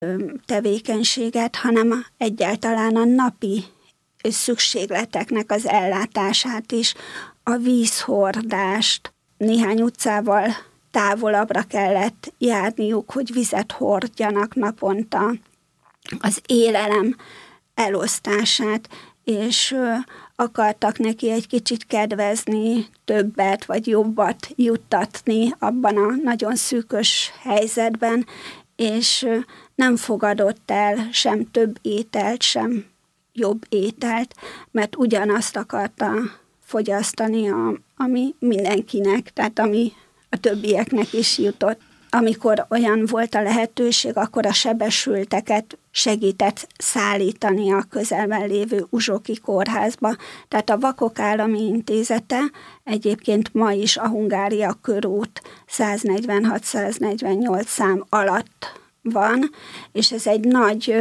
tevékenységet, hanem egyáltalán a napi szükségleteknek az ellátását is, a vízhordást. Néhány utcával távolabbra kellett járniuk, hogy vizet hordjanak naponta, az élelem elosztását, és akartak neki egy kicsit kedvezni, többet vagy jobbat juttatni abban a nagyon szűkös helyzetben, és nem fogadott el sem több ételt, sem jobb ételt, mert ugyanazt akarta fogyasztani, ami mindenkinek, tehát ami a többieknek is jutott. Amikor olyan volt a lehetőség, akkor a sebesülteket segített szállítani a közelben lévő Uzsoki kórházba. Tehát a Vakok Állami Intézete egyébként ma is a Hungária körút 146-148 szám alatt van, és ez egy nagy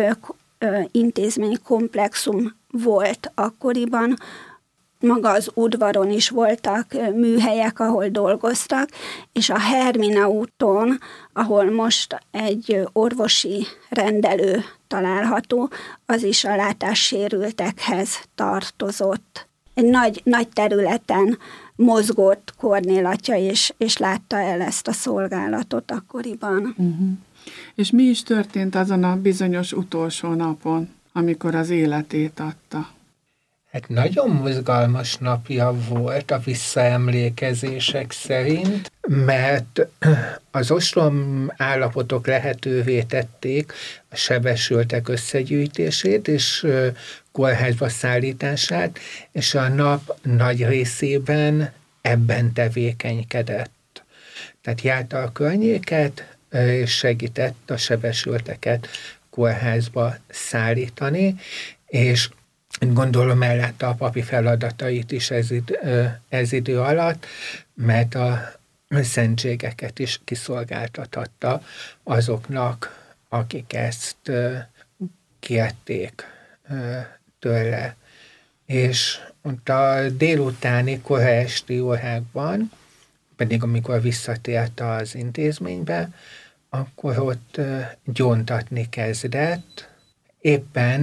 intézménykomplexum volt akkoriban. Maga az udvaron is voltak műhelyek, ahol dolgoztak, és a Hermina úton, ahol most egy orvosi rendelő található, az is a látássérültekhez tartozott. Egy nagy területen mozgott Kornél atya, és látta el ezt a szolgálatot akkoriban. Uh-huh. És mi is történt azon a bizonyos utolsó napon, amikor az életét adta? Hát nagyon mozgalmas napja volt a visszaemlékezések szerint, mert az ostrom állapotok lehetővé tették a sebesültek összegyűjtését és kórházba szállítását, és a nap nagy részében ebben tevékenykedett. Tehát járta a környéket, és segített a sebesülteket kórházba szállítani, és gondolom ellátta a papi feladatait is ez idő alatt, mert a szentségeket is kiszolgáltathatta azoknak, akik ezt kérték tőle. És ott a délutáni, kora esti órákban, pedig amikor visszatért az intézménybe, akkor ott gyóntatni kezdett. Éppen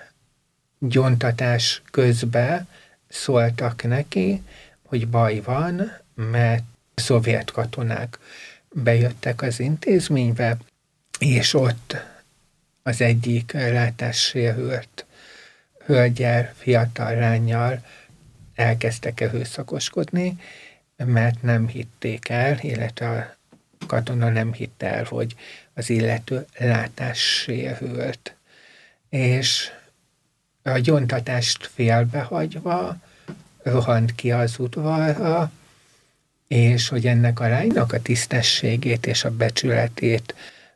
gyóntatás közben szóltak neki, hogy baj van, mert a szovjet katonák bejöttek az intézménybe, és ott az egyik látássérült hölgyel, fiatal lánnyal elkezdtek erőszakoskodni, mert nem hitték el, illetve a katona nem hitte el, hogy az illető látássérült. És a gyóntatást félbehagyva rohant ki az udvarra, és hogy ennek a lánynak a tisztességét és a becsületét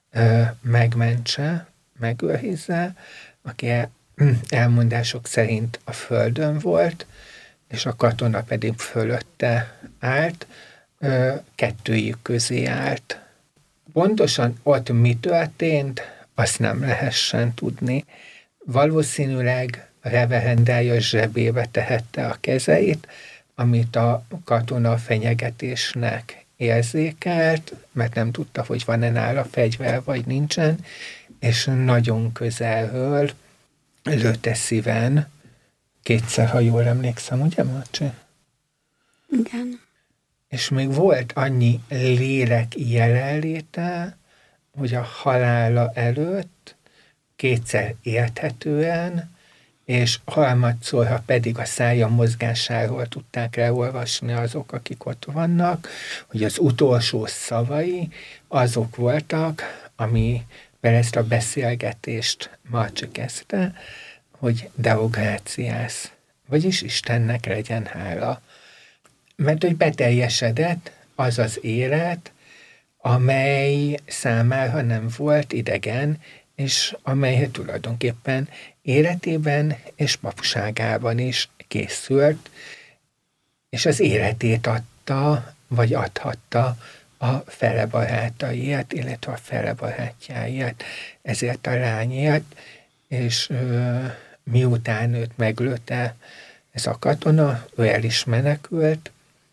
megmentse, megőrizze, aki elmondások szerint a földön volt, és a katona pedig fölötte állt, kettőjük közé állt. Pontosan ott mi történt, azt nem lehessen tudni. Valószínűleg reverendája zsebébe tehette a kezeit, amit a katona fenyegetésnek érzékelt, mert nem tudta, hogy van-e nála fegyver, vagy nincsen, és nagyon közelről lőtte szíven, kétszer, ha jól emlékszem, ugye, Marcsi? Igen. És még volt annyi lélek jelenléte, hogy a halála előtt kétszer érthetően, és harmadszorra pedig a szája mozgásáról tudták leolvasni azok, akik ott vannak, hogy az utolsó szavai azok voltak, amivel ezt a beszélgetést Marcsi kezdte, hogy Deo gratias, vagyis Istennek legyen hála. Mert hogy beteljesedett az az élet, amely számára nem volt idegen, és amely tulajdonképpen életében és papságában is készült, és az életét adta, vagy adhatta a fele barátaiért, illetve a fele barátjáért, ezért a lányért, és miután őt meglőtte ez a katona, ő el is menekült,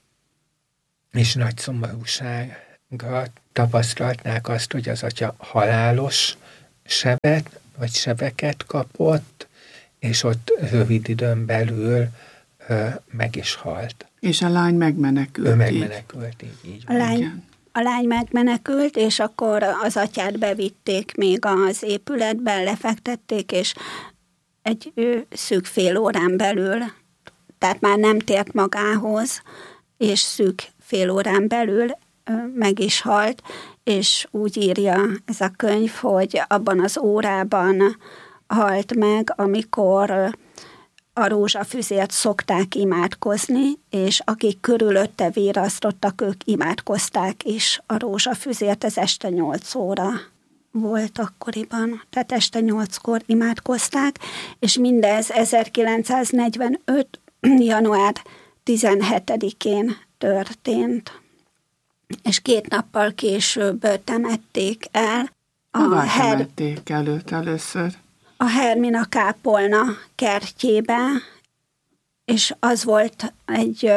és nagy szomorúságra tapasztalták azt, hogy az atya halálos sebet, vagy sebeket kapott, és ott rövid időn belül meg is halt. És a lány megmenekült. Ő megmenekült, így van. A lány megmenekült, és akkor az atyát bevitték még az épületbe, lefektették, és egy szűk fél órán belül, tehát már nem tért magához, és szűk fél órán belül meg is halt, és úgy írja ez a könyv, hogy abban az órában halt meg, amikor a rózsafüzért szokták imádkozni, és akik körülötte virrasztottak, ők imádkozták is a rózsafüzért, ez este 8 óra volt akkoriban, tehát este 8-kor imádkozták, és mindez 1945. január 17-én történt. És 2 nappal később temették el. Hová temették előtt először? A Hermina kápolna kertjébe, és az volt egy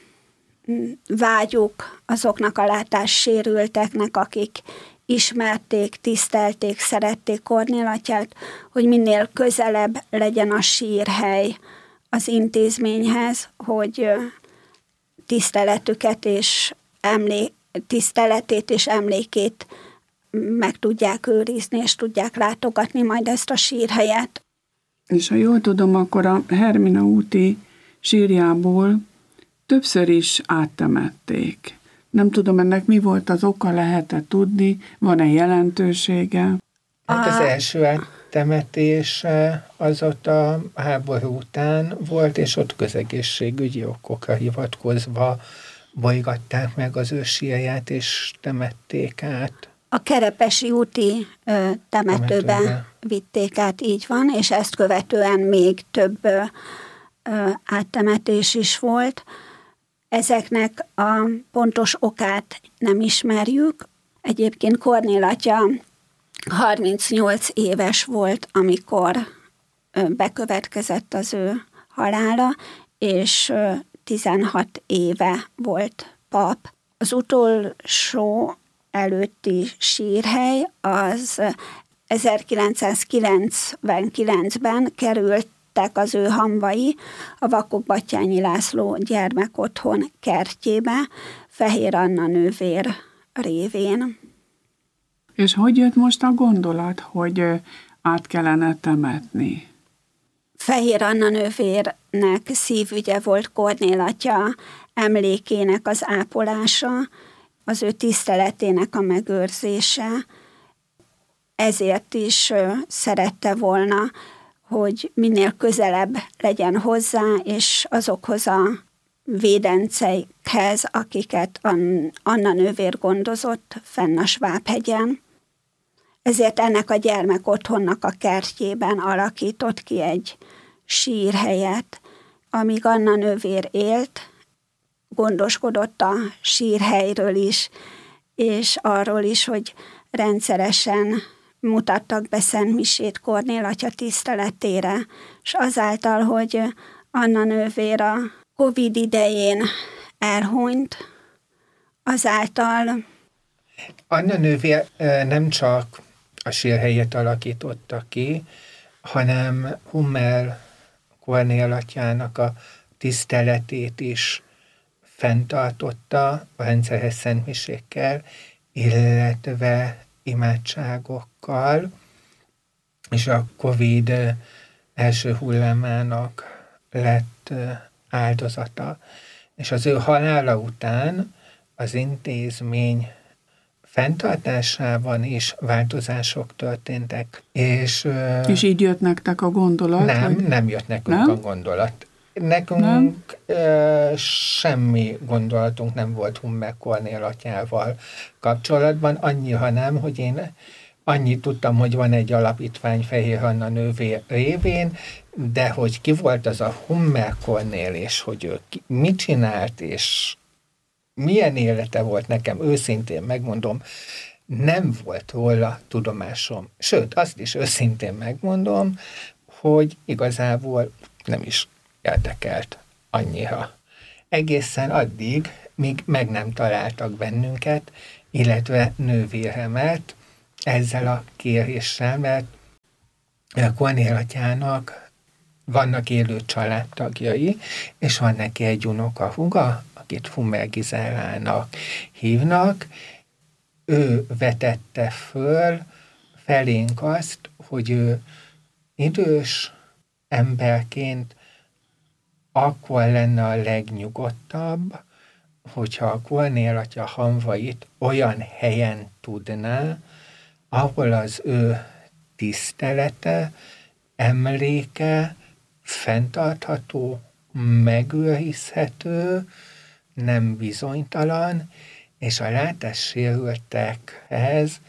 vágyuk azoknak a látássérülteknek, akik ismerték, tisztelték, szerették Kornél atyát, hogy minél közelebb legyen a sírhely az intézményhez, hogy tiszteletüket és tiszteletét és emlékét meg tudják őrizni, és tudják látogatni majd ezt a sírhelyet. És ha jól tudom, akkor a Hermina úti sírjából többször is áttemették. Nem tudom, ennek mi volt az oka, lehet-e tudni, van-e jelentősége? Hát az első áttemetés az ott a háború után volt, és ott közegészségügyi okokra hivatkozva bolygatták meg az ő sírját, és temették át. A Kerepesi úti temetőbe vitték át, így van, és ezt követően még több áttemetés is volt. Ezeknek a pontos okát nem ismerjük. Egyébként Kornél atya 38 éves volt, amikor bekövetkezett az ő halála, és 16 éve volt pap. Az utolsó előtti sírhely az 1999-ben kerültek az ő hamvai a Vakok-Batthyányi László gyermekotthon kertjébe, Fehér Anna nővér révén. És hogy jött most a gondolat, hogy át kellene temetni? Fehér Anna nővérnek szívügye volt Kornél atya emlékének az ápolása, az ő tiszteletének a megőrzése. Ezért is szerette volna, hogy minél közelebb legyen hozzá, és azokhoz a védenceikhez, akiket Anna nővér gondozott fenn a Svábhegyen. Ezért ennek a gyermekotthonnak a kertjében alakított ki egy sírhelyet. Amíg Anna nővér élt, gondoskodott a sírhelyről is, és arról is, hogy rendszeresen mutattak be szentmisét Kornél atya tiszteletére, és azáltal, hogy Anna nővér a Covid idején elhunyt, azáltal... Anna nővér nem csak a sírhelyet alakította ki, hanem Hummel Kornél atyának a tiszteletét is fenntartotta a rendszeres szentmisékkel, illetve imádságokkal, és a Covid első hullámának lett áldozata. És az ő halála után az intézmény fenntartásában is változások történtek. És így jött nektek a gondolat? Nem jött nekünk a gondolat. Nekünk semmi gondolatunk nem volt Hummel Kornél atyával kapcsolatban, annyi, hanem, hogy én annyit tudtam, hogy van egy alapítvány Fehér Anna nővér révén, de hogy ki volt az a Hummel Kornél, és hogy ő mit csinált, és milyen élete volt nekem, őszintén megmondom, nem volt róla tudomásom. Sőt, azt is őszintén megmondom, hogy igazából nem is érdekelt annyira. Egészen addig, míg meg nem találtak bennünket, illetve nővéremet ezzel a kéréssel, mert Kornél atyának vannak élő családtagjai, és van neki egy unokahúga, akit Fumer Gizellának hívnak. Ő vetette föl felénk azt, hogy ő idős emberként akkor lenne a legnyugodtabb, hogyha a Kornél atya hamvait olyan helyen tudná, ahol az ő tisztelete, emléke fenntartható, megőrizhető, nem bizonytalan, és a látássérültekhez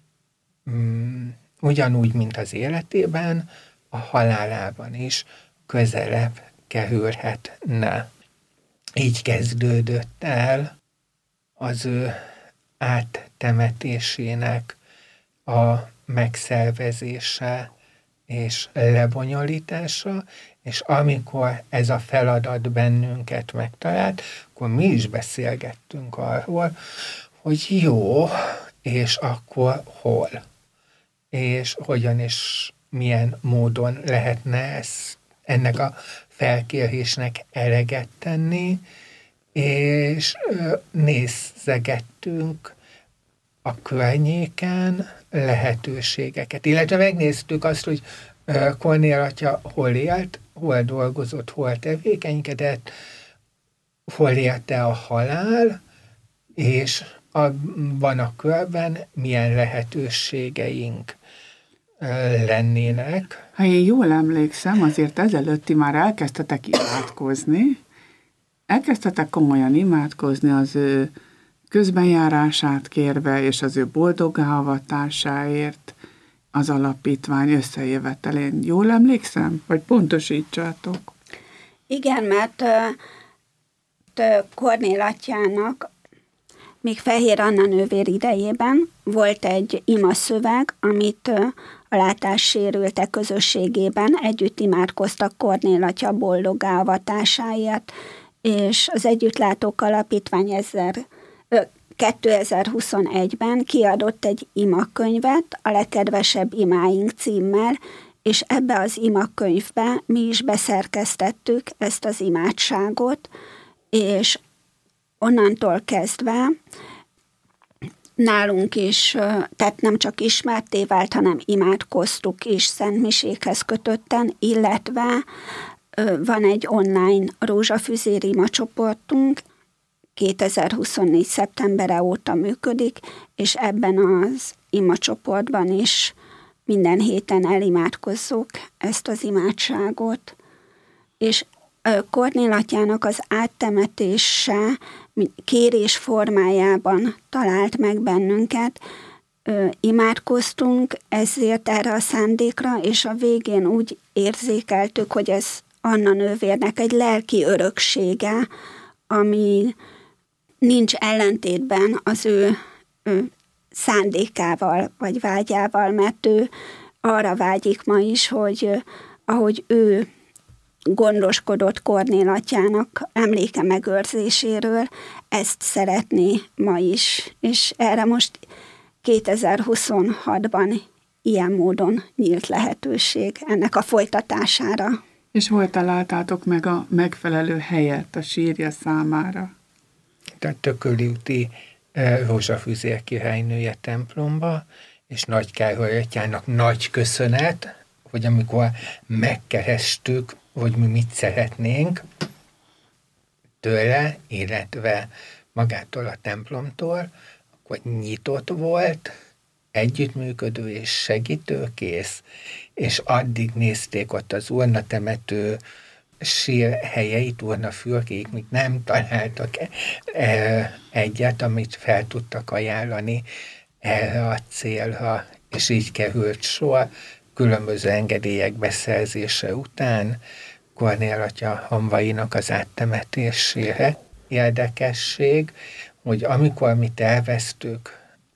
ugyanúgy, mint az életében, a halálában is közelebb kerülhetne. Így kezdődött el az ő áttemetésének a megszervezése és lebonyolítása, és amikor ez a feladat bennünket megtalált, akkor mi is beszélgettünk arról, hogy jó, és akkor hol? És hogyan és milyen módon lehetne ennek a felkérésnek eleget tenni, és nézegettünk a környéken lehetőségeket. Illetve megnéztük azt, hogy Kornél atya hol élt, hol dolgozott, hol tevékenykedett, hol érte a halál, és abban a körben milyen lehetőségeink lennének. Ha én jól emlékszem, azért ezelőtti már elkezdtetek imádkozni, elkezdtetek komolyan imádkozni az ő közbenjárását kérve, és az ő boldoggá-avatásáért az alapítvány összejövetelén. Jól emlékszem? Vagy pontosítsátok? Igen, mert Kornél atyának még Fehér Anna nővér idejében volt egy imaszöveg, amit a látássérültek közösségében együtt imádkoztak Kornél atya boldoggá avatásáért, és az Együttlátók Alapítvány 2021-ben kiadott egy imakönyvet, a Legkedvesebb imáink címmel, és ebbe az imakönyvbe mi is beszerkesztettük ezt az imádságot, és onnantól kezdve nálunk is, tehát nem csak ismertté vált, hanem imádkoztuk is szentmisékhez kötötten, illetve van egy online rózsafüzér imacsoportunk, 2024. szeptembere óta működik, és ebben az imacsoportban is minden héten elimádkozzuk ezt az imádságot. És Kornél atyának az áttemetése kérés formájában talált meg bennünket, imádkoztunk ezért erre a szándékra, és a végén úgy érzékeltük, hogy ez Anna nővérnek egy lelki öröksége, ami nincs ellentétben az ő szándékával, vagy vágyával, mert ő arra vágyik ma is, hogy ahogy ő gondoskodott Kornél atyának emléke megőrzéséről, ezt szeretné ma is. És erre most 2026-ban ilyen módon nyílt lehetőség ennek a folytatására. És hol találtátok meg a megfelelő helyet a sírja számára? A Tököli úti Rózsafüzér királynője templomba, és Nagy Károly atyának nagy köszönet, hogy amikor megkerestük, hogy mi mit szeretnénk tőle, illetve magától a templomtól, akkor nyitott volt, együttműködő és segítőkész, és addig nézték ott az urnatemető sírhelyeit, urnafülkéig, míg nem találtak egyet, amit fel tudtak ajánlani erre a célra, és így került sor különböző engedélyek beszerzése után Kornél atya hamvainak az áttemetésére. Érdekesség, hogy amikor mi terveztük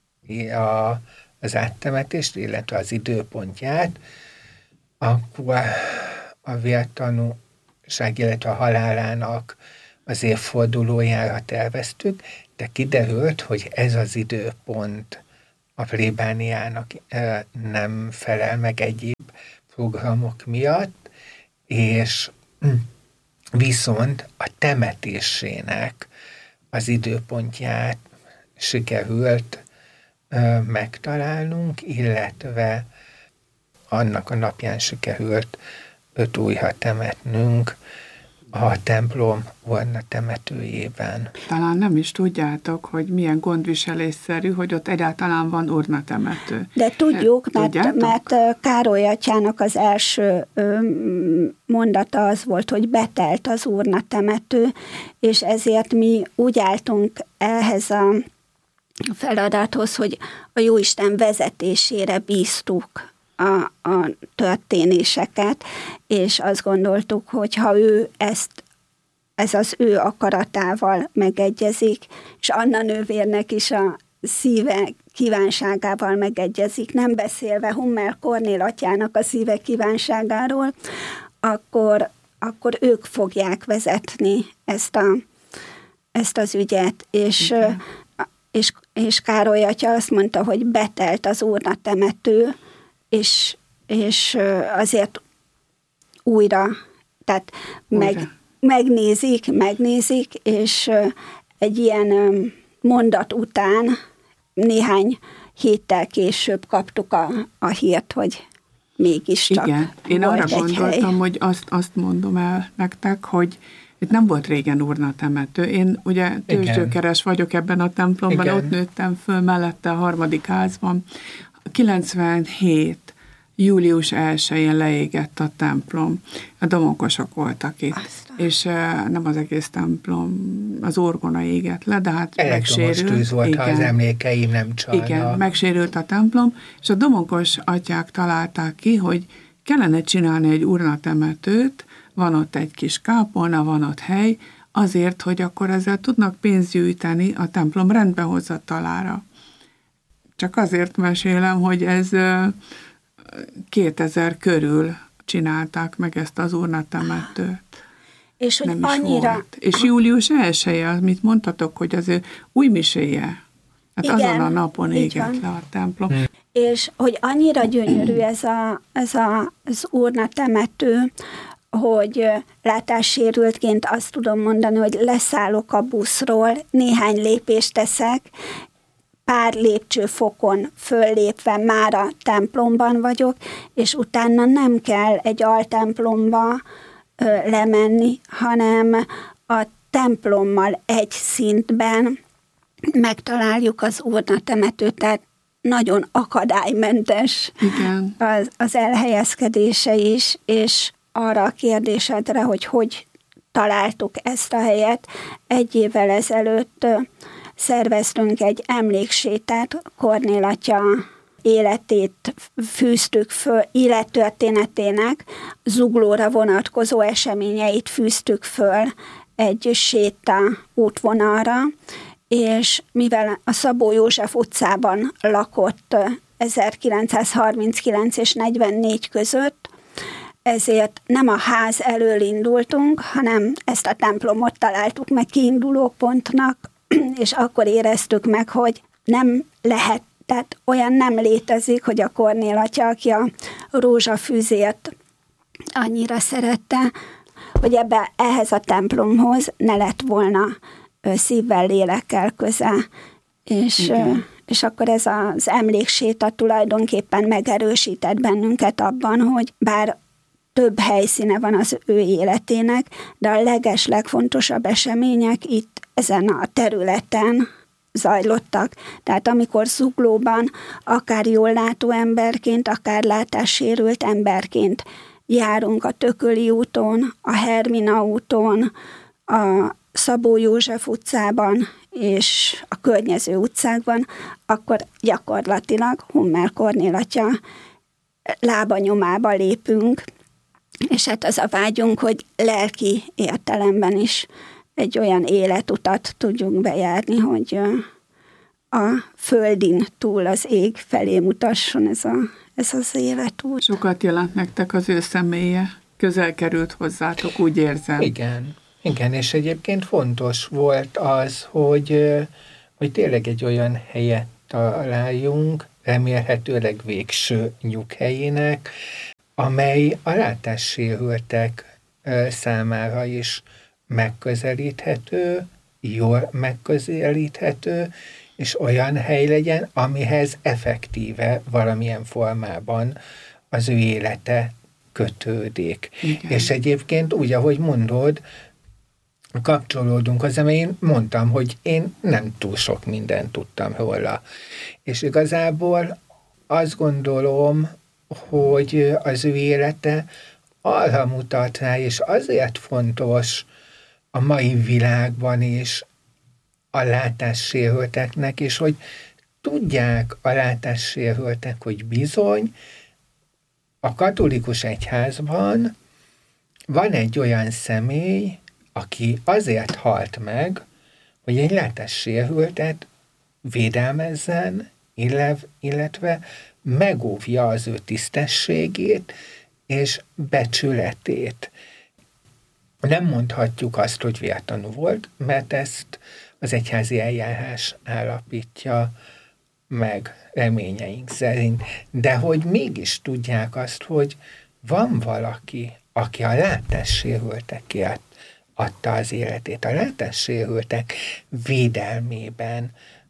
az áttemetést, illetve az időpontját, akkor a vértanúság, illetve a halálának az évfordulójára terveztük, de kiderült, hogy ez az időpont a plébániának nem felel meg egyéb programok miatt, és viszont a temetésének az időpontját sikerült megtalálnunk, illetve annak a napján sikerült 5 újra temetnünk a templom Orna temetőjében. Talán nem is tudjátok, hogy milyen gondviselésszerű, hogy ott egyáltalán van Orna temető. De tudjuk, mert Károly atyának az első mondata az volt, hogy betelt az Orna temető, és ezért mi úgy álltunk ehhez a feladathoz, hogy a Jóisten vezetésére bíztuk a történéseket, és azt gondoltuk, hogy ha ő ez az ő akaratával megegyezik, és Anna nővérnek is a szíve kívánságával megegyezik, nem beszélve Hummel Kornél atyának a szíve kívánságáról, akkor ők fogják vezetni ezt az ügyet, és Károly atya azt mondta, hogy betelt az Orna temető, és azért újra, tehát megnézik, és egy ilyen mondat után néhány héttel később kaptuk a hírt, hogy mégiscsak. Igen, én arra gondoltam, hogy azt mondom el nektek, hogy itt nem volt régen Orna temető. Én ugye tőzsgyökeres vagyok ebben a templomban, ott nőttem föl, mellette a 3. házban. 97. július 1-én leégett a templom. A domokosok voltak itt. És nem az egész templom, az orgona égett le, de hát megsérült. Tűz volt, igen, ha az emlékeim nem csalnak. Igen, megsérült a templom, és a domokos atyák találták ki, hogy kellene csinálni egy Orna temetőt, van ott egy kis kápolna, van ott hely, azért, hogy akkor ezzel tudnak pénzt gyűjteni a templom rendbehozatalára. Csak azért mesélem, hogy ez 2000 körül csinálták meg ezt az Orna temetőt. És hogy annyira... Volt. És július 1-e, amit mondtatok, hogy az ő új miséje. Hát igen, azon a napon égett le a templom. És hogy annyira gyönyörű az Orna temető, hogy látássérültként azt tudom mondani, hogy leszállok a buszról, néhány lépést teszek, pár lépcsőfokon föllépve már a templomban vagyok, és utána nem kell egy altemplomba lemenni, hanem a templommal egy szintben megtaláljuk az Orna temetőt, tehát nagyon akadálymentes az elhelyezkedése is, és arra a kérdésedre, hogy találtuk ezt a helyet, 1 évvel ezelőtt szerveztünk egy emléksétát, Kornél atya életét fűztük föl, élettörténetének Zuglóra vonatkozó eseményeit fűztük föl egy séta útvonalra, és mivel a Szabó József utcában lakott 1939 és 44 között, ezért nem a ház elől indultunk, hanem ezt a templomot találtuk meg kiindulópontnak, és akkor éreztük meg, hogy nem lehet, tehát olyan nem létezik, hogy a Kornél atya, aki a rózsafűzért annyira szerette, hogy ehhez a templomhoz ne lett volna szívvel, lélekkel köze. És akkor ez az emlékséta tulajdonképpen megerősített bennünket abban, hogy bár több helyszíne van az ő életének, de a legfontosabb események itt ezen a területen zajlottak. Tehát amikor Zuglóban akár jól látó emberként, akár látássérült emberként járunk a Tököli úton, a Hermina úton, a Szabó József utcában és a környező utcákban, akkor gyakorlatilag Hummel Kornél atya lábanyomába lépünk, és hát az a vágyunk, hogy lelki értelemben is egy olyan életutat tudjunk bejárni, hogy a földin túl az ég felé mutasson ez az életút. Sokat jelent nektek az ő személye, közel került hozzátok, úgy érzem. Igen, és egyébként fontos volt az, hogy tényleg egy olyan helyet találjunk, remélhetőleg végső nyughelyének, amely a látássérültek számára is megközelíthető, jól megközelíthető, és olyan hely legyen, amihez effektíve valamilyen formában az ő élete kötődik. Igen. És egyébként úgy, ahogy mondod, kapcsolódunk az, én mondtam, hogy én nem túl sok mindent tudtam róla. És igazából azt gondolom, hogy az ő élete arra mutat rá, és azért fontos a mai világban is a látássérülteknek, és hogy tudják a látássérültek, hogy bizony a katolikus egyházban van egy olyan személy, aki azért halt meg, hogy egy látássérültet védelmezzen, illetve megóvja az ő tisztességét és becsületét. Nem mondhatjuk azt, hogy vértanú volt, mert ezt az egyházi eljárás állapítja meg reményeink szerint. De hogy mégis tudják azt, hogy van valaki, aki a látássérültekért adta az életét. A látássérültek védelmében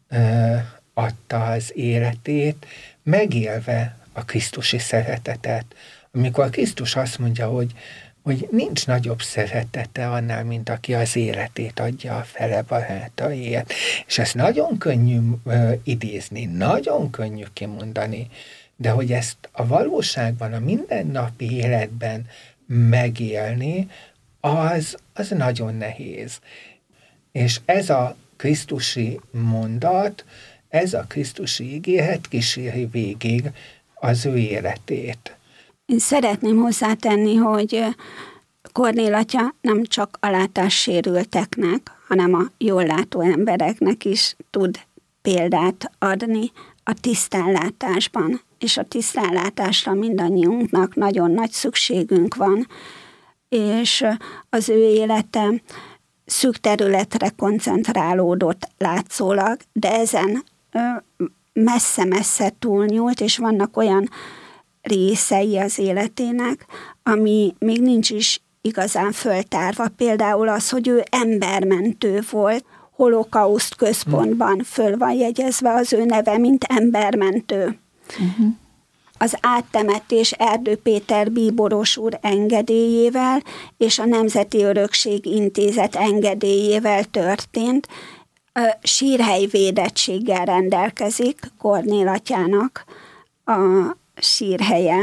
adta az életét, megélve a krisztusi szeretetet. Amikor Krisztus azt mondja, hogy nincs nagyobb szeretete annál, mint aki az életét adja a fele barátaiért. És ezt nagyon könnyű idézni, nagyon könnyű kimondani, de hogy ezt a valóságban, a mindennapi életben megélni, az nagyon nehéz. És ez a krisztusi mondat, ez a krisztusi ígéret kíséri végig az ő életét. Én szeretném hozzátenni, hogy Kornél atya nem csak a látássérülteknek, hanem a jól látó embereknek is tud példát adni a tisztánlátásban. És a tisztánlátásra mindannyiunknak nagyon nagy szükségünk van, és az ő élete szűk területre koncentrálódott látszólag, de ezen messze-messze túlnyúlt, és vannak olyan részei az életének, ami még nincs is igazán föltárva. Például az, hogy ő embermentő volt, holokauszt központban föl van jegyezve az ő neve, mint embermentő. Az áttemetés Erdő Péter bíboros úr engedélyével és a Nemzeti Örökség Intézet engedélyével történt. Sírhely védettséggel rendelkezik Kornél atyának a sírhelye.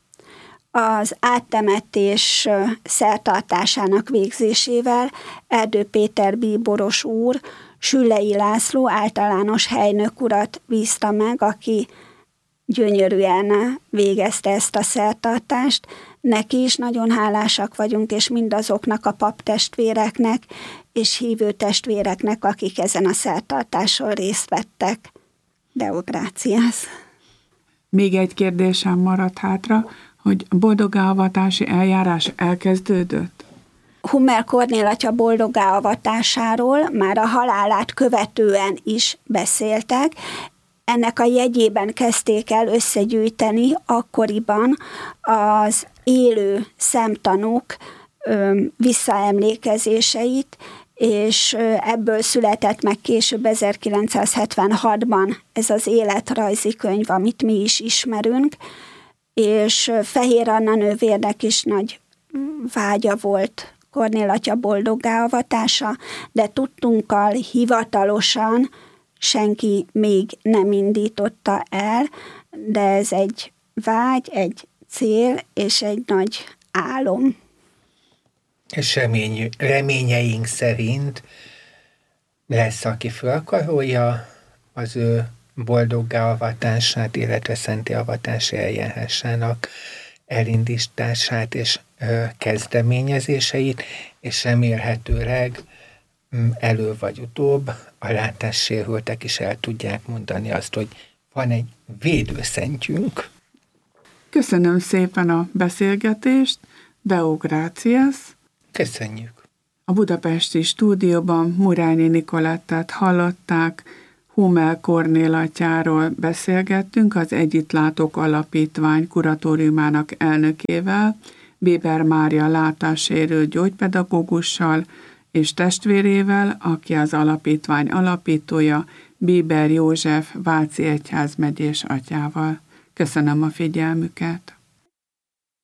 Az áttemetés szertartásának végzésével Erdő Péter bíboros úr Süllei László általános helynök urat bízta meg, aki gyönyörűen végezte ezt a szertartást. Neki is nagyon hálásak vagyunk, és mindazoknak a paptestvéreknek és hívő testvéreknek, akik ezen a szertartáson részt vettek. Deo gratias. Még egy kérdésem maradt hátra, hogy boldogáavatási eljárás elkezdődött? Hummel Kornél atya boldogáavatásáról már a halálát követően is beszéltek. Ennek a jegyében kezdték el összegyűjteni akkoriban az élő szemtanúk visszaemlékezéseit, és ebből született meg később 1976-ban ez az életrajzi könyv, amit mi is ismerünk, és Fehér Anna nővérnek is nagy vágya volt Kornél atya boldogáavatása, de tudtunkkal hivatalosan senki még nem indította el, de ez egy vágy, egy cél és egy nagy álom. És reményeink szerint lesz, aki felkarolja az ő boldoggá-avatását, illetve szenté-avatási eljárásának elindítását és kezdeményezéseit, és remélhetőleg elő vagy utóbb a látássérültek is el tudják mondani azt, hogy van egy védőszentjünk. Köszönöm szépen a beszélgetést, Deo gratias. Köszönjük. A budapesti stúdióban Murányi Nikolettát hallották, Hummel Kornél atyáról beszélgettünk, az Együtt Látok Alapítvány kuratóriumának elnökével, Bieber Mária látássérült gyógypedagógussal és testvérével, aki az alapítvány alapítója, Bieber József Váci egyházmegyés atyával. Köszönöm a figyelmüket!